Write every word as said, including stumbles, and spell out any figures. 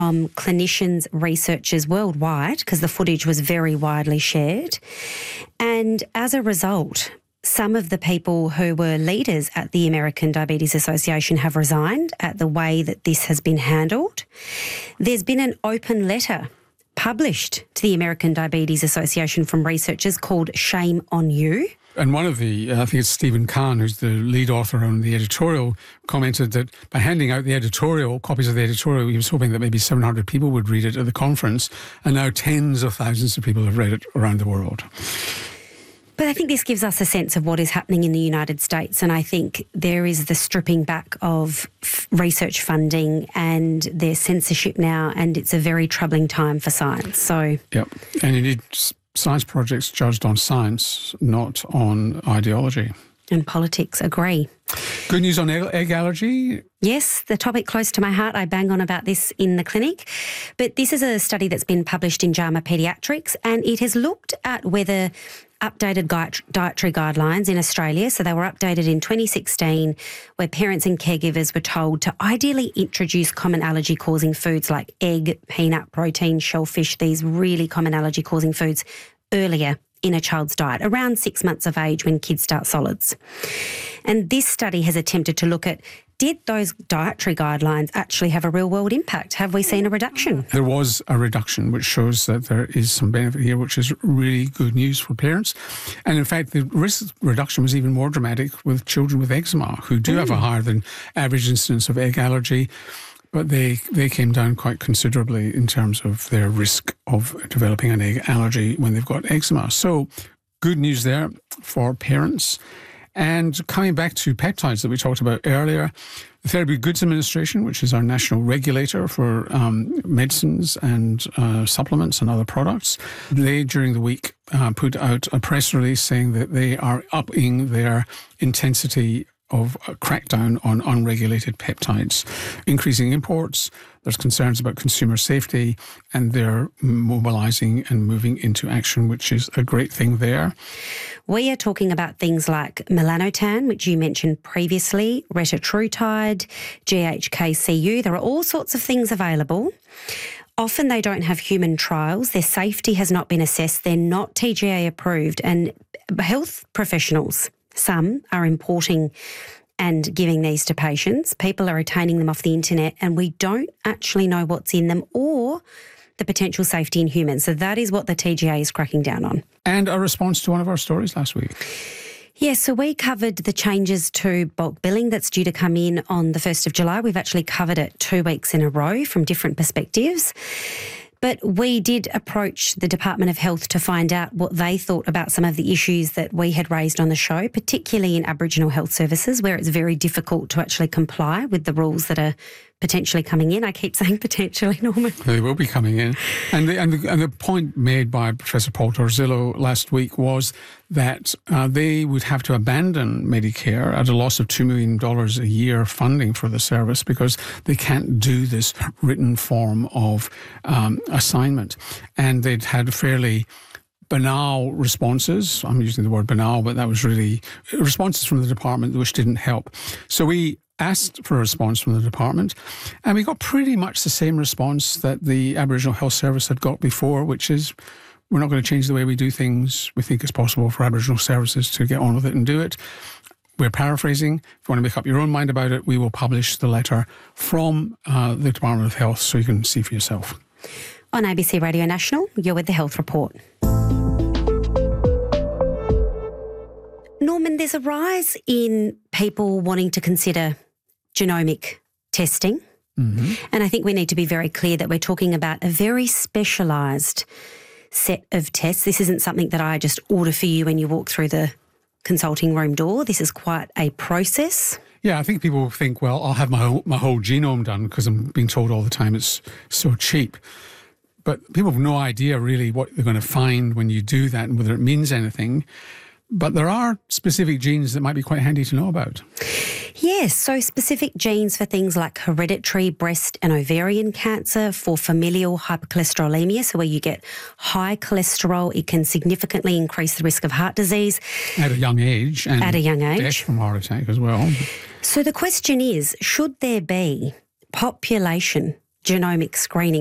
from clinicians, researchers worldwide, because the footage was very widely shared. And as a result, some of the people who were leaders at the American Diabetes Association have resigned at the way that this has been handled. There's been an open letter published to the American Diabetes Association from researchers called Shame on You. And one of the, uh, I think it's Stephen Kahn, who's the lead author on the editorial, commented that by handing out the editorial, copies of the editorial, he was hoping that maybe seven hundred people would read it at the conference, and now tens of thousands of people have read it around the world. But I think this gives us a sense of what is happening in the United States, and I think there is the stripping back of f- research funding and there's censorship now, and it's a very troubling time for science. So, yep, and you need science projects judged on science, not on ideology. And politics, agree. Good news on egg allergy. Yes, the topic close to my heart. I bang on about this in the clinic. But this is a study that's been published in JAMA Pediatrics, and it has looked at whether updated dietary guidelines in Australia, so they were updated in twenty sixteen, where parents and caregivers were told to ideally introduce common allergy-causing foods like egg, peanut, protein, shellfish, these really common allergy-causing foods earlier in a child's diet, around six months of age when kids start solids. And this study has attempted to look at, did those dietary guidelines actually have a real-world impact? Have we seen a reduction? There was a reduction, which shows that there is some benefit here, which is really good news for parents. And in fact, the risk reduction was even more dramatic with children with eczema, who do mm. have a higher than average incidence of egg allergy. But they, they came down quite considerably in terms of their risk of developing an egg allergy when they've got eczema. So good news there for parents. And coming back to peptides that we talked about earlier, the Therapeutic Goods Administration, which is our national regulator for um, medicines and uh, supplements and other products, they, during the week, uh, put out a press release saying that they are upping their intensity of a crackdown on unregulated peptides, increasing imports. There's concerns about consumer safety, and they're mobilising and moving into action, which is a great thing there. We are talking about things like melanotan, which you mentioned previously, retatrutide, G H K C U. There are all sorts of things available. Often they don't have human trials. Their safety has not been assessed. They're not T G A approved. And health professionals, some are importing and giving these to patients. People are retaining them off the internet, and we don't actually know what's in them or the potential safety in humans. So that is what the T G A is cracking down on. And a response to one of our stories last week. Yes, so we covered the changes to bulk billing that's due to come in on the first of July. We've actually covered it two weeks in a row from different perspectives. But we did approach the Department of Health to find out what they thought about some of the issues that we had raised on the show, particularly in Aboriginal health services, where it's very difficult to actually comply with the rules that are potentially coming in. I keep saying potentially, Norman. They will be coming in. And the, and the, and the point made by Professor Paul Torzillo last week was that uh, they would have to abandon Medicare at a loss of two million dollars a year funding for the service because they can't do this written form of um, assignment. And they'd had fairly banal responses. I'm using the word banal, but that was really responses from the department which didn't help. So we asked for a response from the department, and we got pretty much the same response that the Aboriginal Health Service had got before, which is we're not going to change the way we do things. We think it's possible for Aboriginal services to get on with it and do it. We're paraphrasing. If you want to make up your own mind about it, we will publish the letter from uh, the Department of Health so you can see for yourself. On A B C Radio National, you're with the Health Report. Norman, there's a rise in people wanting to consider genomic testing. Mm-hmm. And I think we need to be very clear that we're talking about a very specialised set of tests. This isn't something that I just order for you when you walk through the consulting room door. This is quite a process. Yeah, I think people think, well, I'll have my whole, my whole genome done because I'm being told all the time it's so cheap. But people have no idea really what they're going to find when you do that and whether it means anything. But there are specific genes that might be quite handy to know about. Yes, so specific genes for things like hereditary breast and ovarian cancer, for familial hypercholesterolemia, so where you get high cholesterol, it can significantly increase the risk of heart disease. At a young age. And at a young age. Death from heart attack as well. So the question is, should there be population genomic screening.